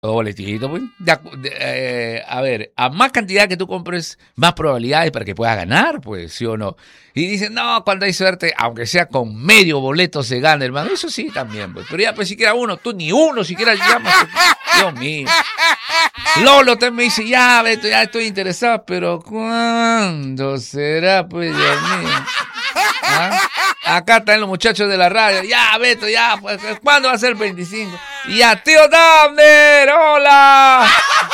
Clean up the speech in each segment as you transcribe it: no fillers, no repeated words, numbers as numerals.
boletito, pues. A ver, a más cantidad que tú compres, más probabilidades para que puedas ganar, pues, ¿sí o no? Y dicen, no, cuando hay suerte, aunque sea con medio boleto se gana, hermano. Eso sí también, pues. Pero ya, pues, siquiera uno, tú ni uno siquiera llamas. Dios mío. Lolo también me dice, ya, Beto, ya estoy interesado, pero ¿cuándo será, pues, Dios mío? ¿Ah? Acá están los muchachos de la radio. Ya, Beto, ya, pues, ¿cuándo va a ser el 25? Y ya, tío Damner, hola.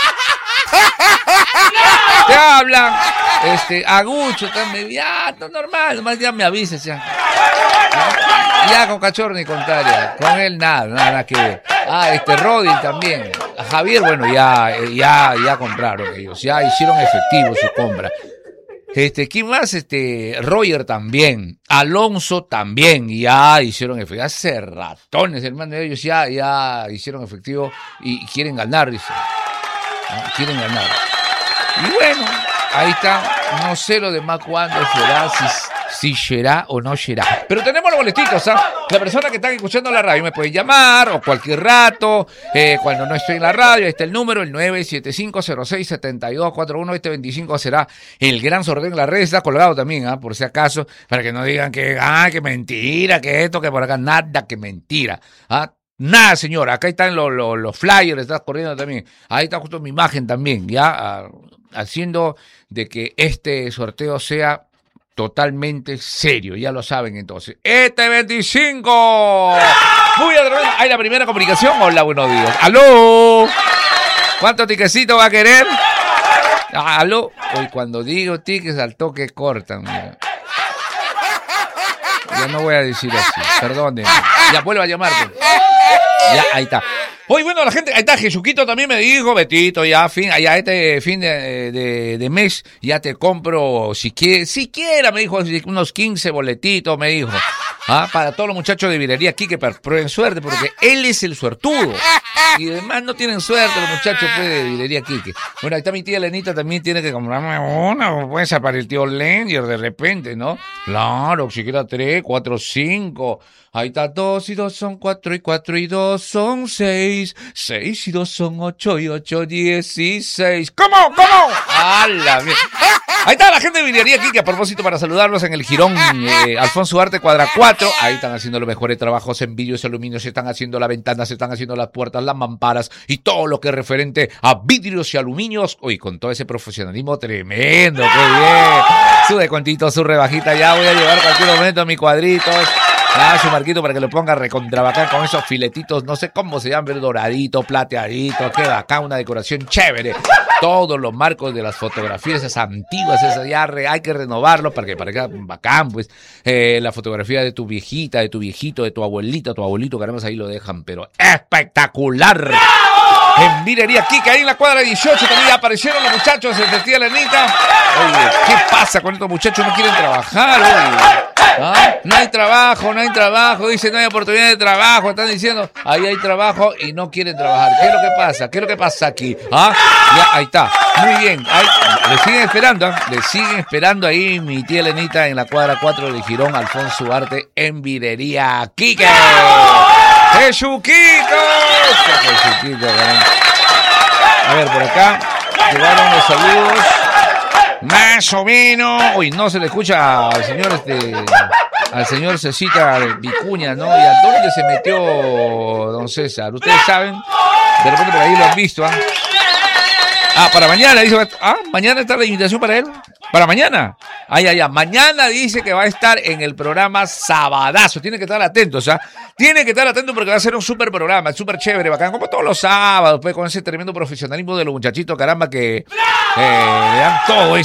Te hablan. Agucho también. Ya, no, normal, nomás ya me avises ya. Ya con Cachorro ni con Taria. Con él nada que ver. Rodin también. A Javier, bueno, ya compraron ellos. Ya hicieron efectivo su compra. ¿Quién más? Roger también, Alonso también, ya hicieron efectivo, hace ratones, hermano, ellos ya hicieron efectivo y quieren ganar, dice, ¿no? Quieren ganar. Y bueno, ahí está, no sé lo demás cuándo será, si será o no será. Pero tenemos los boletitos, ¿ah? La persona que está escuchando la radio me puede llamar o cualquier rato, cuando no estoy en la radio. Ahí está el número, el 975-06-7241. Este 25 será el gran sorteo en la red. Está colgado también, por si acaso, para que no digan que mentira, que esto, que por acá, nada, que mentira. Nada, señora, acá están los flyers, estás corriendo también. Ahí está justo mi imagen también, ya, haciendo de que este sorteo sea totalmente serio, ya lo saben entonces. Este 25. Muy atrevido. ¿Hay la primera comunicación? Hola, buenos días. ¿Aló? ¿Cuántos tiquecitos va a querer? ¿Aló? Hoy cuando digo tiques al toque cortan. Mira. Ya no voy a decir así, perdón. Ya vuelvo a llamarte. Ya, ahí está. Hoy, bueno, la gente, ahí está, Jesuquito también me dijo, Betito, ya fin de mes, ya te compro, siquiera me dijo, unos 15 boletitos, me dijo, para todos los muchachos de Virería aquí que prueben suerte, porque él es el suertudo, y además no tienen suerte los muchachos de Virería Quique. Bueno, ahí está mi tía Lenita, también tiene que comprarme una, pues, para el tío Lendier de repente, ¿no? Claro, siquiera 3, 4, 5... Ahí está, 2 y 2 son 4 y 4 y 2 son 6. 6 y 2 son 8 y 8, 16. ¿Cómo? ¡Hala! Ahí está la gente de Vinería aquí, que a propósito para saludarlos en el Jirón Alfonso Arte, cuadra 4. Ahí están haciendo los mejores trabajos en vidrios y aluminio. Se están haciendo las ventanas, se están haciendo las puertas, las mamparas y todo lo que es referente a vidrios y aluminios. Uy, con todo ese profesionalismo tremendo. ¡Qué bien! Su descuentito, su rebajita. Ya voy a llevar cualquier momento a mis cuadritos. Su marquito para que lo ponga recontrabacán con esos filetitos, no sé cómo se llaman, pero doradito, plateadito, qué bacán, una decoración chévere. Todos los marcos de las fotografías, esas antiguas, esas ya hay que renovarlo para que bacán, pues. La fotografía de tu viejita, de tu viejito, de tu abuelita, tu abuelito, caramba, ahí lo dejan, pero espectacular. En Vinería Quique, ahí en la cuadra 18 también aparecieron los muchachos de tía Lenita. Oye, ¿qué pasa con estos muchachos? No quieren trabajar, oye. No hay trabajo, dice, no hay oportunidad de trabajo, están diciendo, ahí hay trabajo y no quieren trabajar. ¿Qué es lo que pasa? ¿Qué es lo que pasa aquí? Ya, ahí está, muy bien, le siguen esperando ahí mi tía Lenita en la cuadra 4 de Jirón Alfonso Arte en Vinería Quique. ¡Jesuquito! A ver, por acá llegaron los saludos. Más o menos. Uy, no se le escucha al señor Cecita Vicuña, ¿no? ¿Y a dónde se metió don César? Ustedes saben, de repente por ahí lo han visto, para mañana, dice, mañana está la invitación para él. ¿Para mañana? Ya. Mañana dice que va a estar en el programa Sabadazo. Tiene que estar atentos, Tiene que estar atento porque va a ser un súper programa, súper chévere, bacán, como todos los sábados, pues, con ese tremendo profesionalismo de los muchachitos, caramba, que le dan todo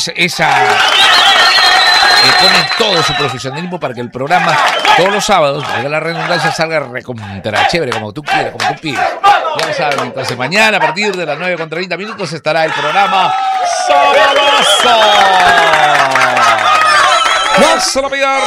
ponen todo su profesionalismo para que el programa, todos los sábados, para que la redundancia salga recontra chévere, como tú quieras, como tú pides. Ya lo saben, entonces mañana a partir de las 9:30 estará el programa Sabadazo. ¡Vamos a la pillar!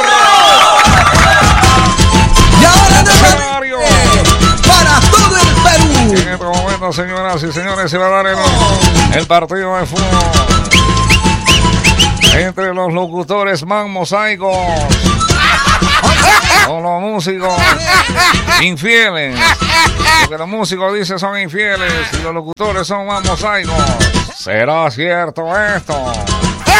Y ahora para todo el Perú. En este momento, señoras y señores, se va a dar el partido de fútbol entre los locutores Man Mosaicos Son los músicos infieles. Lo que los músicos dicen son infieles y los locutores son más mosaicos. ¿Será cierto esto?